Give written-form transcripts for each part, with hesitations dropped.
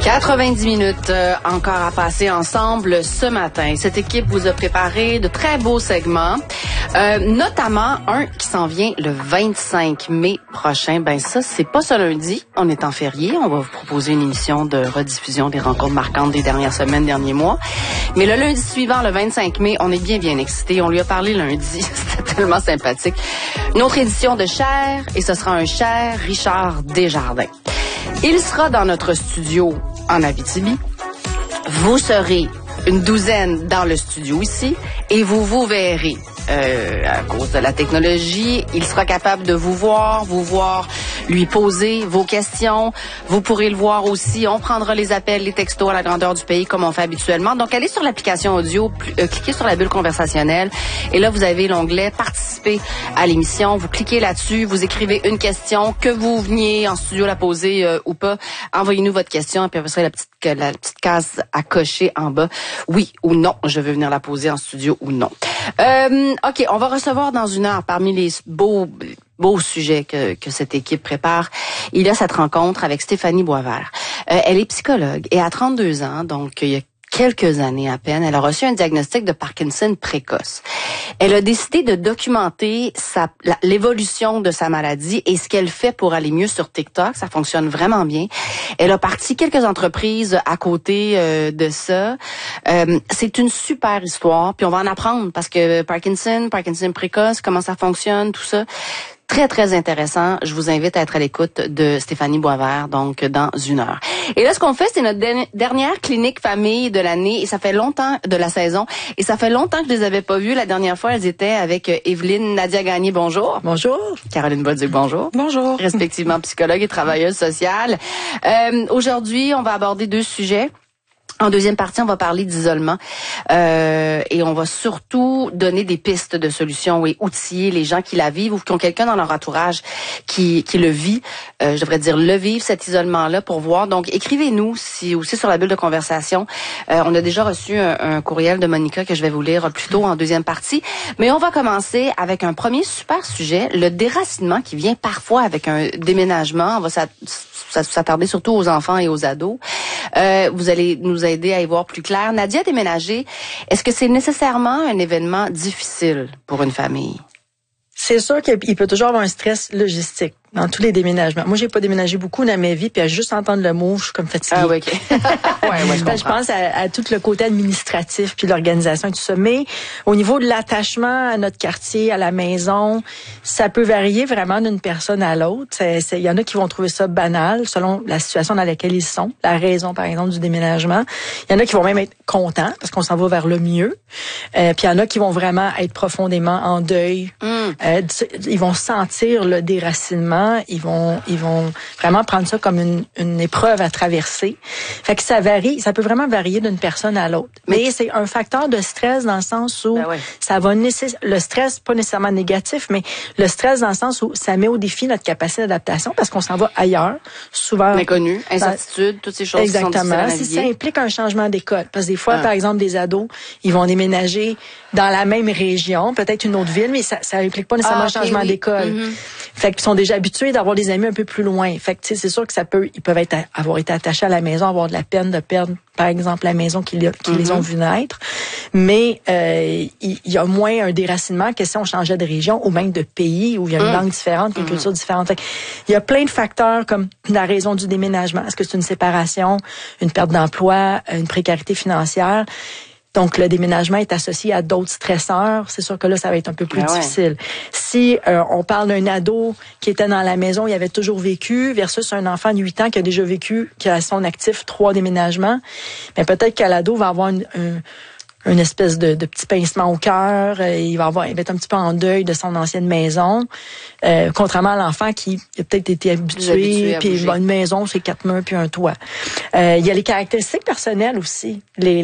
90 minutes encore à passer ensemble ce matin. Cette équipe vous a préparé de très beaux segments, notamment un qui s'en vient le 25 mai prochain. Ben ça, c'est pas ce lundi, on est en férié. On va vous proposer une émission de rediffusion des rencontres marquantes des dernières semaines, derniers mois. Mais le lundi suivant, le 25 mai, on est bien excités. On lui a parlé lundi, c'était tellement sympathique. Une autre édition de Cher, et ce sera un Cher Richard Desjardins. Il sera dans notre studio en Abitibi. Vous serez une douzaine dans le studio ici et vous verrez. À cause de la technologie, il sera capable de vous voir, lui poser vos questions. Vous pourrez le voir aussi. On prendra les appels, les textos à la grandeur du pays comme on fait habituellement. Donc, allez sur l'application audio, cliquez sur la bulle conversationnelle et là, vous avez l'onglet « Participer à l'émission ». Vous cliquez là-dessus, vous écrivez une question, que vous veniez en studio la poser ou pas. Envoyez-nous votre question et puis après ça, la petite case à cocher en bas. Oui ou non, je veux venir la poser en studio ou non. OK, on va recevoir dans une heure, parmi les beaux sujets que cette équipe prépare, il y a cette rencontre avec Stéphanie Boisvert. Elle est psychologue et à 32 ans, donc il y a quelques années à peine, elle a reçu un diagnostic de Parkinson précoce. Elle a décidé de documenter l'évolution de sa maladie et ce qu'elle fait pour aller mieux sur TikTok. Ça fonctionne vraiment bien. Elle a parti quelques entreprises à côté de ça. C'est une super histoire. Puis on va en apprendre parce que Parkinson précoce, comment ça fonctionne, tout ça. Très, très intéressant. Je vous invite à être à l'écoute de Stéphanie Boisvert, donc dans une heure. Et là, ce qu'on fait, c'est notre dernière clinique famille de l'année, et ça fait longtemps, de la saison, et ça fait longtemps que je les avais pas vues. La dernière fois, elles étaient avec Evelyne Nadia Gagné, bonjour. Bonjour. Caroline Bolduc, bonjour. Bonjour. Respectivement psychologue et travailleuse sociale. Aujourd'hui, on va aborder deux sujets. En deuxième partie, on va parler d'isolement et on va surtout donner des pistes de solutions et outiller les gens qui la vivent ou qui ont quelqu'un dans leur entourage qui le vit. Je devrais dire le vivre, cet isolement-là, pour voir. Donc, écrivez-nous aussi sur la bulle de conversation. On a déjà reçu un courriel de Monica que je vais vous lire plus tôt en deuxième partie. Mais on va commencer avec un premier super sujet, le déracinement qui vient parfois avec un déménagement. On va s'attarder surtout aux enfants et aux ados. Vous allez nous aider à y voir plus clair. Nadia a déménagé. Est-ce que c'est nécessairement un événement difficile pour une famille? C'est sûr qu'il peut toujours avoir un stress logistique dans tous les déménagements. Moi, j'ai pas déménagé beaucoup dans ma vie, puis à juste entendre le mot, je suis comme fatiguée. Ah oui, OK. Je pense à tout le côté administratif, puis l'organisation et tout ça. Mais au niveau de l'attachement à notre quartier, à la maison, ça peut varier vraiment d'une personne à l'autre. Il y en a qui vont trouver ça banal, selon la situation dans laquelle ils sont, la raison, par exemple, du déménagement. Il y en a qui vont même être contents, parce qu'on s'en va vers le mieux. Puis il y en a qui vont vraiment être profondément en deuil. Ils vont sentir le déracinement. Ils vont vraiment prendre ça comme une épreuve à traverser. Fait que ça varie, ça peut vraiment varier d'une personne à l'autre. Mais c'est un facteur de stress dans le sens où ça va le stress, pas nécessairement négatif, mais le stress dans le sens où ça met au défi notre capacité d'adaptation parce qu'on s'en va ailleurs, souvent. L'inconnu, incertitude, toutes ces choses. Exactement. Si ça implique un changement d'école. Parce que des fois, par exemple, des ados, ils vont déménager dans la même région, peut-être une autre ville, mais ça implique pas nécessairement un changement d'école. Fait qu'ils sont déjà habitués d'avoir des amis un peu plus loin. Fait que c'est sûr que ils peuvent avoir été attachés à la maison, avoir de la peine de perdre, par exemple, la maison qui les ont vus naître. Mais il y a moins un déracinement que si on changeait de région ou même de pays où il y a une langue différente, une culture différente. Il y a plein de facteurs comme la raison du déménagement. Est-ce que c'est une séparation, une perte d'emploi, une précarité financière? Donc, le déménagement est associé à d'autres stresseurs. C'est sûr que là, ça va être un peu plus difficile. Si on parle d'un ado qui était dans la maison, il avait toujours vécu, versus un enfant de 8 ans qui a déjà vécu, qui a à son actif 3 déménagements, mais peut-être que l'ado va avoir une espèce de petit pincement au cœur. Il va être un petit peu en deuil de son ancienne maison. Contrairement à l'enfant qui a peut-être été habitué puis une maison, c'est 4 murs puis un toit. Il y a les caractéristiques personnelles aussi.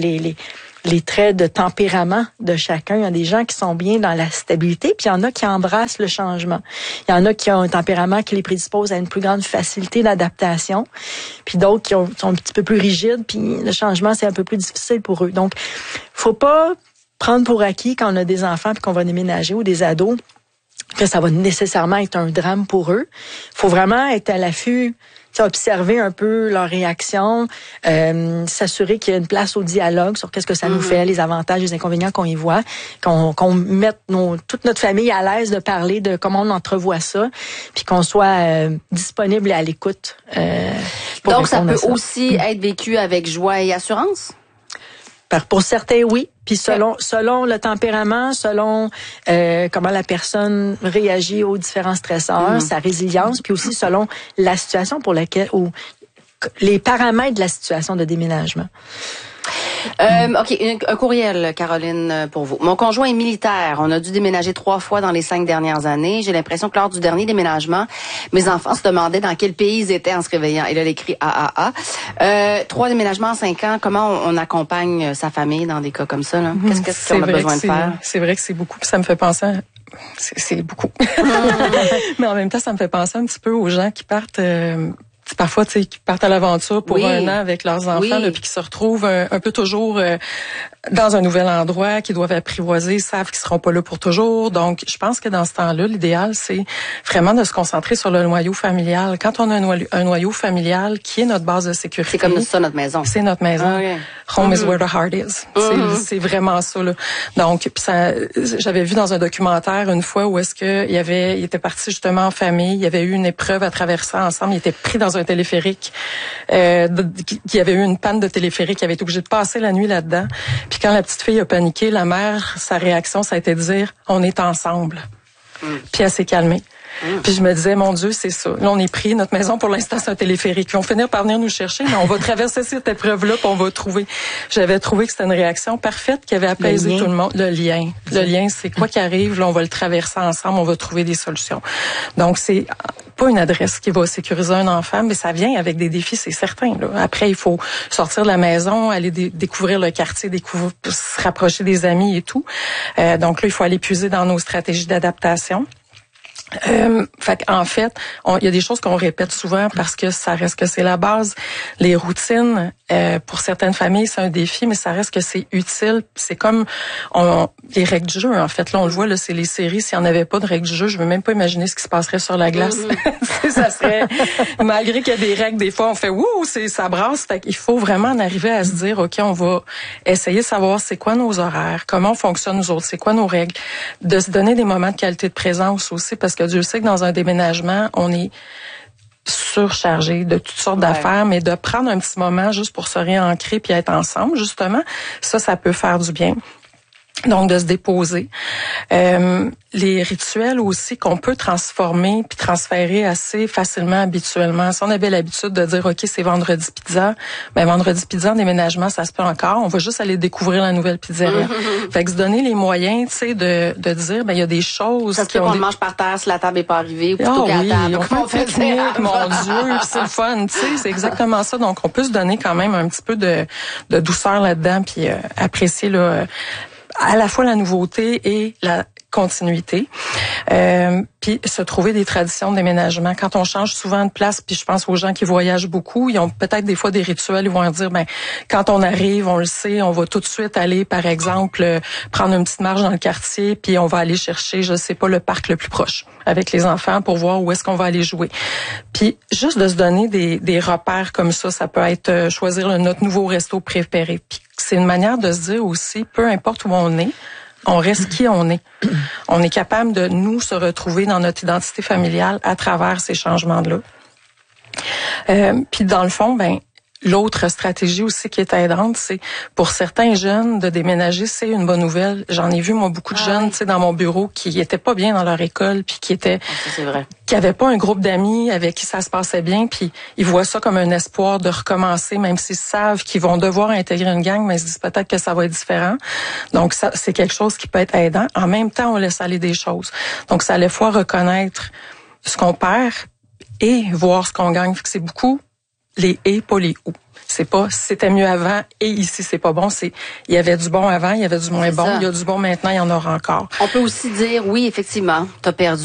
Les traits de tempérament de chacun. Il y a des gens qui sont bien dans la stabilité, puis il y en a qui embrassent le changement. Il y en a qui ont un tempérament qui les prédispose à une plus grande facilité d'adaptation, puis d'autres qui sont un petit peu plus rigides, puis le changement, c'est un peu plus difficile pour eux. Donc, faut pas prendre pour acquis quand on a des enfants puis qu'on va déménager ou des ados que ça va nécessairement être un drame pour eux. Faut vraiment être à l'affût observer un peu leurs réactions, s'assurer qu'il y a une place au dialogue sur qu'est-ce que ça nous fait, les avantages, les inconvénients qu'on y voit, qu'on mette toute notre famille à l'aise de parler de comment on entrevoit ça, puis qu'on soit disponible et à l'écoute. Donc, ça peut aussi être vécu avec joie et assurance? Pour certains, oui. Puis selon le tempérament, selon comment la personne réagit aux différents stresseurs, sa résilience, puis aussi selon la situation pour laquelle ou les paramètres de la situation de déménagement. OK, un courriel, Caroline, pour vous. Mon conjoint est militaire. On a dû déménager 3 fois dans les 5 dernières années. J'ai l'impression que lors du dernier déménagement, mes enfants se demandaient dans quel pays ils étaient en se réveillant. Et là, elle écrit AAA. 3 déménagements en 5 ans. Comment on accompagne sa famille dans des cas comme ça, là? Qu'est-ce qu'on a besoin de faire? C'est vrai que c'est beaucoup. Ça me fait penser c'est beaucoup. Mais en même temps, ça me fait penser un petit peu aux gens qui partent... parfois, tu sais, qui partent à l'aventure pour un an avec leurs enfants, là, puis qui se retrouvent un peu toujours dans un nouvel endroit, qui doivent apprivoiser, savent qu'ils seront pas là pour toujours. Donc, je pense que dans ce temps-là, l'idéal, c'est vraiment de se concentrer sur le noyau familial. Quand on a un noyau familial qui est notre base de sécurité. C'est comme ça, notre maison. C'est notre maison. Home is where the heart is. C'est vraiment ça, là. Donc, puis ça, j'avais vu dans un documentaire une fois où est-ce que il était parti justement en famille, il y avait eu une épreuve à traverser ensemble, il était pris dans un téléphérique, il y avait eu une panne de téléphérique, il avait été obligé de passer la nuit là-dedans. Puis quand la petite fille a paniqué, la mère, sa réaction, ça a été de dire « on est ensemble ». Puis elle s'est calmée. Puis je me disais, mon Dieu, c'est ça. Là, on est pris. Notre maison, pour l'instant, c'est un téléphérique. Ils vont finir par venir nous chercher, mais on va traverser cette épreuve-là, puis on va trouver. J'avais trouvé que c'était une réaction parfaite qui avait apaisé tout le monde. Le lien. Le lien, c'est quoi qui arrive, là, on va le traverser ensemble, on va trouver des solutions. Donc, c'est pas une adresse qui va sécuriser un enfant, mais ça vient avec des défis, c'est certain, là. Après, il faut sortir de la maison, aller découvrir le quartier, se rapprocher des amis et tout. Donc là, il faut aller puiser dans nos stratégies d'adaptation. En fait, il y a des choses qu'on répète souvent parce que ça reste que c'est la base. Les routines, pour certaines familles, c'est un défi, mais ça reste que c'est utile. C'est comme les règles du jeu, en fait. Là, on le voit, là, c'est les séries. S'il n'y en avait pas de règles du jeu, je veux même pas imaginer ce qui se passerait sur la glace. Ça serait, malgré qu'il y a des règles, des fois, on fait wouh, ça brasse. Fait qu'il faut vraiment en arriver à se dire, OK, on va essayer de savoir c'est quoi nos horaires, comment on fonctionne nous autres, c'est quoi nos règles, de se donner des moments de qualité de présence aussi, parce que Dieu sait que dans un déménagement, on est surchargé de toutes sortes d'affaires, mais de prendre un petit moment juste pour se réancrer puis être ensemble, justement, ça peut faire du bien. Donc, de se déposer. Les rituels aussi qu'on peut transformer puis transférer assez facilement habituellement. Si on avait l'habitude de dire, OK, c'est vendredi pizza, ben vendredi pizza en déménagement, ça se peut encore. On va juste aller découvrir la nouvelle pizzeria. Fait que se donner les moyens, tu sais, de dire, ben il y a des choses... Ça se peut qu'on mange par terre si la table n'est pas arrivée, ou plutôt qu'à la table. On fait pique-nique, mon Dieu, c'est le fun, tu sais, c'est exactement ça. Donc, on peut se donner quand même un petit peu de douceur là-dedans puis apprécier, là, à la fois la nouveauté et la continuité, puis se trouver des traditions de déménagement. Quand on change souvent de place, puis je pense aux gens qui voyagent beaucoup, ils ont peut-être des fois des rituels, ils vont dire, ben quand on arrive, on le sait, on va tout de suite aller, par exemple, prendre une petite marche dans le quartier, puis on va aller chercher, je sais pas, le parc le plus proche avec les enfants pour voir où est-ce qu'on va aller jouer. Puis juste de se donner des repères comme ça peut être choisir notre nouveau resto préféré. Puis c'est une manière de se dire aussi, peu importe où on est, on reste qui on est. On est capable de nous se retrouver dans notre identité familiale à travers ces changements-là. Puis dans le fond, ben l'autre stratégie aussi qui est aidante, c'est pour certains jeunes de déménager, c'est une bonne nouvelle. J'en ai vu moi beaucoup de jeunes, tu sais, dans mon bureau qui étaient pas bien dans leur école, puis qui avaient pas un groupe d'amis avec qui ça se passait bien, puis ils voient ça comme un espoir de recommencer, même s'ils savent qu'ils vont devoir intégrer une gang, mais ils se disent peut-être que ça va être différent. Donc ça, c'est quelque chose qui peut être aidant. En même temps, on laisse aller des choses. Donc ça, à la fois reconnaître ce qu'on perd et voir ce qu'on gagne. Fait que c'est beaucoup les et, pas les ou. C'est pas c'était mieux avant et ici c'est pas bon, c'est il y avait du bon avant, il y avait du moins bon, il y a du bon maintenant, il y en aura encore. On peut aussi dire oui, effectivement, t'as perdu